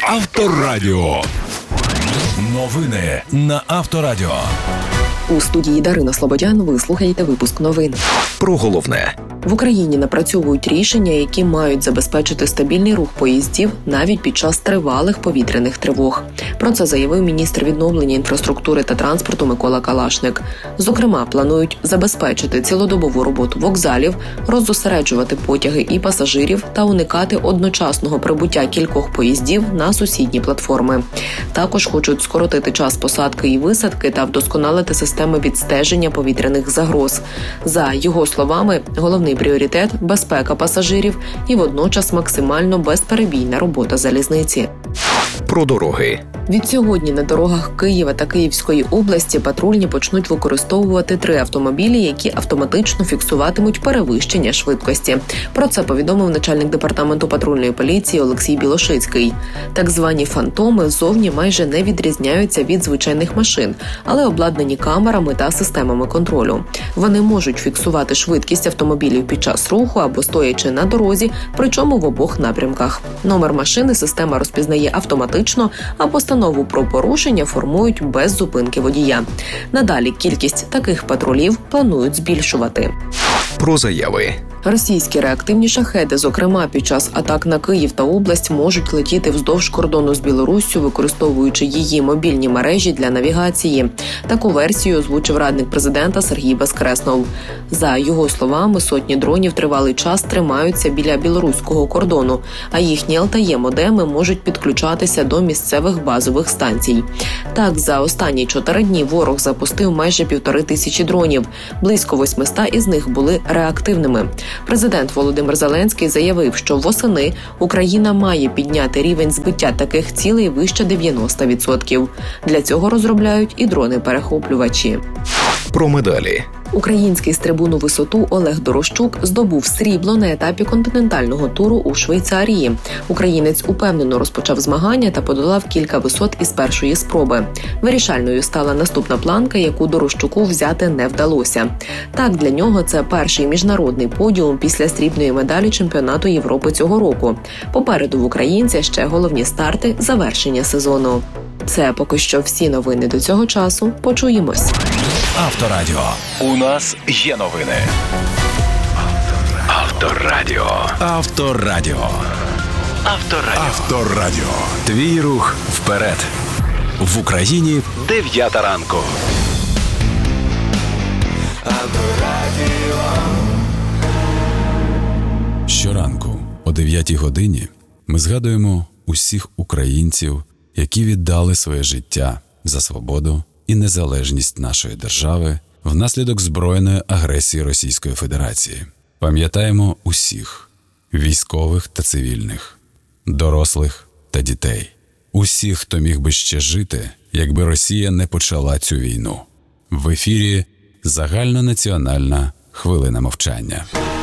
Авторадіо. Новини на Авторадіо. У студії Дарина Слободян ви слухаєте випуск новин. Про головне. В Україні напрацьовують рішення, які мають забезпечити стабільний рух поїздів навіть під час тривалих повітряних тривог. Про це заявив міністр відновлення інфраструктури та транспорту Микола Калашник. Зокрема, планують забезпечити цілодобову роботу вокзалів, роззосереджувати потяги і пасажирів та уникати одночасного прибуття кількох поїздів на сусідні платформи. Також хочуть скоротити час посадки і висадки та вдосконалити системи відстеження повітряних загроз. За його словами, головний пріоритет – безпека пасажирів і водночас максимально безперебійна робота залізниці. Про дороги. Відсьогодні на дорогах Києва та Київської області патрульні почнуть використовувати 3 автомобілі, які автоматично фіксуватимуть перевищення швидкості. Про це повідомив начальник департаменту патрульної поліції Олексій Білошицький. Так звані «фантоми» ззовні майже не відрізняються від звичайних машин, але обладнані камерами та системами контролю. Вони можуть фіксувати швидкість автомобілів під час руху або стоячи на дорозі, причому в обох напрямках. Номер машини система розпізнає автоматично, а постанову про порушення формують без зупинки водія. Надалі кількість таких патрулів планують збільшувати. Про заяви. Російські реактивні шахеди, зокрема під час атак на Київ та область, можуть летіти вздовж кордону з Білоруссю, використовуючи її мобільні мережі для навігації. Таку версію озвучив радник президента Сергій Безкреснов. За його словами, сотні дронів тривалий час тримаються біля білоруського кордону, а їхні ЛТЕ-модеми можуть підключатися до місцевих базових станцій. Так, за останні 4 дні ворог запустив майже 1500 дронів. Близько 800 із них були реактивними. Президент Володимир Зеленський заявив, що восени Україна має підняти рівень збиття таких цілей вище 90%. Для цього розробляють і дрони-перехоплювачі. Про медалі. Український стрибун у висоту Олег Дорощук здобув срібло на етапі континентального туру у Швейцарії. Українець упевнено розпочав змагання та подолав кілька висот із першої спроби. Вирішальною стала наступна планка, яку Дорощуку взяти не вдалося. Так, для нього це перший міжнародний подіум після срібної медалі чемпіонату Європи цього року. Попереду в українця ще головні старти завершення сезону. Це поки що всі новини до цього часу. Почуємось. Авторадіо. У нас є новини. Авторадіо. Авторадіо. Авторадіо. Авторадіо. Твій рух вперед. В Україні 9 ранку. Авторадіо. Щоранку о 9 годині ми згадуємо усіх українців, які віддали своє життя за свободу і незалежність нашої держави внаслідок збройної агресії Російської Федерації. Пам'ятаємо усіх – військових та цивільних, дорослих та дітей. Усіх, хто міг би ще жити, якби Росія не почала цю війну. В ефірі загальнонаціональна хвилина мовчання.